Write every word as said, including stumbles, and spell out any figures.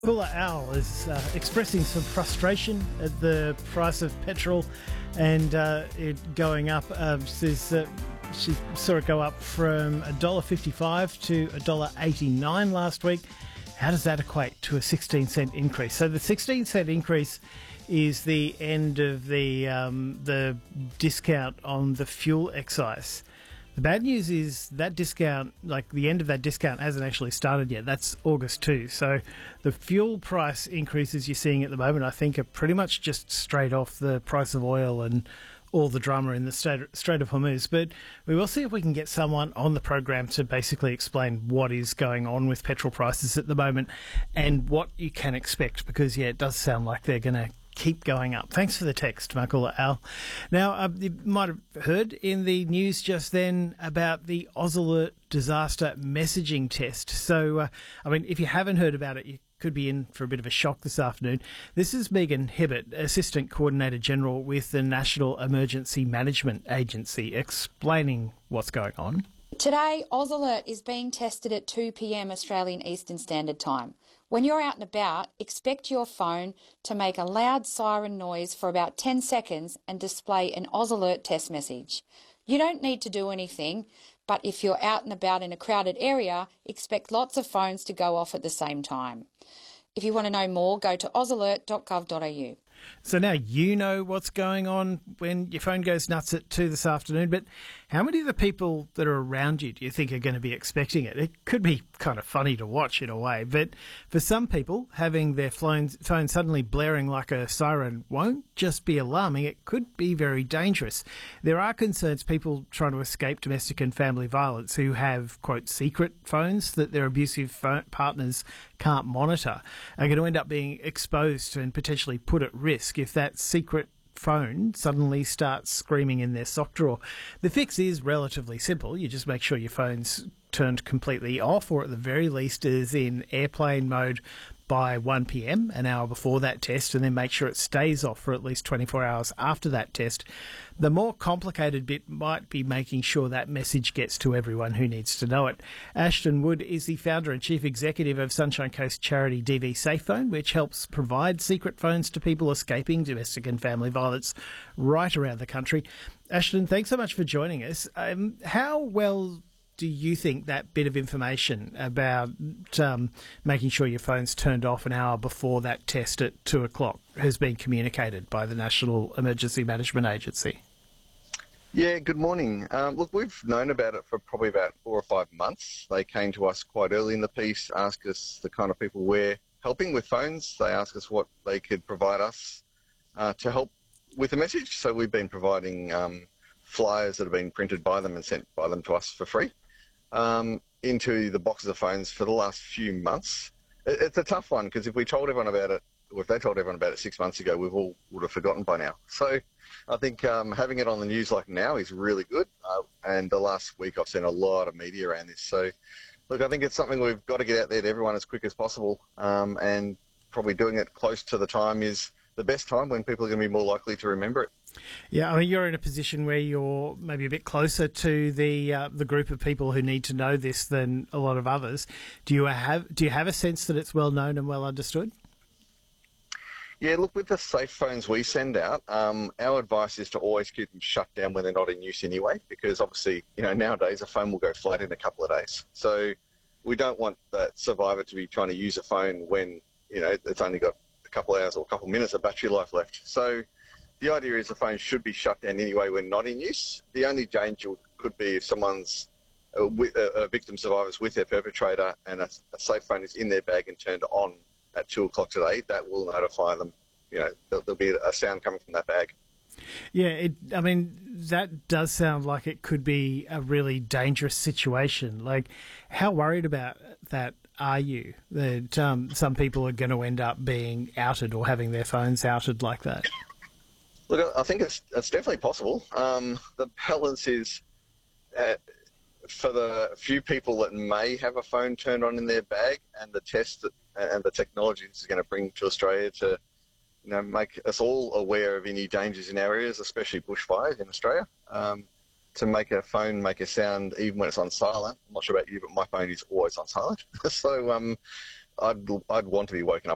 Cooler Owl is uh, expressing some frustration at the price of petrol and uh, it going up. Uh, says uh, she saw it go up from one dollar fifty-five to one dollar eighty-nine last week. How does that equate to a sixteen cent increase? So the sixteen cent increase is the end of the um, the discount on the fuel excise. The bad news is that discount, like the end of that discount, hasn't actually started yet. That's August second. So the fuel price increases you're seeing at the moment, I think, are pretty much just straight off the price of oil and all the drama in the Strait Strait of Hormuz. But we will see if we can get someone on the program to basically explain what is going on with petrol prices at the moment and what you can expect, because, yeah, it does sound like they're going to keep going up. Thanks for the text, Makula Al. Now, uh, you might have heard in the news just then about the AusAlert disaster messaging test. So, uh, I mean, if you haven't heard about it, you could be in for a bit of a shock this afternoon. This is Megan Hibbert, Assistant Coordinator General with the National Emergency Management Agency, explaining what's going on. Today, AusAlert is being tested at two p m Australian Eastern Standard Time. When you're out and about, expect your phone to make a loud siren noise for about ten seconds and display an AusAlert test message. You don't need to do anything, but if you're out and about in a crowded area, expect lots of phones to go off at the same time. If you want to know more, go to ausalert dot gov dot a u. So now you know what's going on when your phone goes nuts at two this afternoon, but how many of the people that are around you do you think are going to be expecting it? It could be kind of funny to watch in a way, but for some people, having their phone, phone suddenly blaring like a siren won't just be alarming, it could be very dangerous. There are concerns people trying to escape domestic and family violence who have, quote, secret phones that their abusive phone partners can't monitor are going to end up being exposed and potentially put at risk if that secret phone suddenly starts screaming in their sock drawer. The fix is relatively simple. You just make sure your phone's turned completely off, or at the very least is in airplane mode by one p m, an hour before that test, and then make sure it stays off for at least twenty-four hours after that test. The more complicated bit might be making sure that message gets to everyone who needs to know it. Ashton Wood is the founder and chief executive of Sunshine Coast charity D V Safe Phone, which helps provide secret phones to people escaping domestic and family violence right around the country. Ashton, thanks so much for joining us. Um, how well do you think that bit of information about um, making sure your phone's turned off an hour before that test at two o'clock has been communicated by the National Emergency Management Agency? Yeah, good morning. Um, look, we've known about it for probably about four or five months. They came to us quite early in the piece, asked us the kind of people we're helping with phones. They asked us what they could provide us uh, to help with the message. So we've been providing um, flyers that have been printed by them and sent by them to us for free um, into the boxes of phones for the last few months. It, it's a tough one, because if we told everyone about it, or if they told everyone about it six months ago, we've all would have forgotten by now. So I think um, having it on the news like now is really good. Uh, and the last week I've seen a lot of media around this. So, look, I think it's something we've got to get out there to everyone as quick as possible. Um, and probably doing it close to the time is the best time, when people are going to be more likely to remember it. Yeah, I mean, you're in a position where you're maybe a bit closer to the uh, the group of people who need to know this than a lot of others. Do you have do you have a sense that it's well known and well understood? Yeah, look, with the safe phones we send out, um, our advice is to always keep them shut down when they're not in use anyway, because obviously, you know, nowadays a phone will go flat in a couple of days. So we don't want that survivor to be trying to use a phone when, you know, it's only got a couple of hours or a couple of minutes of battery life left. So the idea is the phone should be shut down anyway when not in use. The only danger could be if someone's a, a victim survivors with their perpetrator and a, a safe phone is in their bag and turned on at two o'clock today. That will notify them. You know, there'll, there'll be a sound coming from that bag. Yeah, it, I mean, that does sound like it could be a really dangerous situation. Like, how worried about that are you, that um, some people are going to end up being outed or having their phones outed like that? Look, I think it's, it's definitely possible. Um, the balance is, uh, for the few people that may have a phone turned on in their bag, and the test that, and the technology this is going to bring to Australia to, you know, make us all aware of any dangers in our areas, especially bushfires in Australia. Um, to make a phone make a sound even when it's on silent. I'm not sure about you, but my phone is always on silent. so um, I'd I'd want to be woken up